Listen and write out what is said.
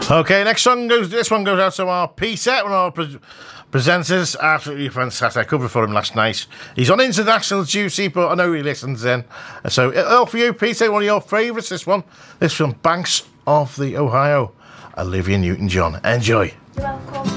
Okay, this one goes out to our Peter, one of our presenters. Absolutely fantastic. I covered for him last night. He's on international duty, but I know he listens in. So, all for you, Peter, one of your favourites, this one. This from Banks of the Ohio, Olivia Newton-John. Enjoy. You're welcome.